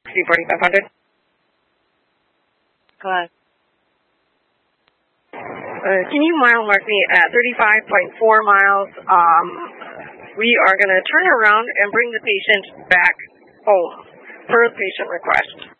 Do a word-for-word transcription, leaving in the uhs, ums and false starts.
C forty-five hundred. Go ahead. Uh, can you mile mark me at thirty-five point four miles? Um, we are going to turn around and bring the patient back home per patient request.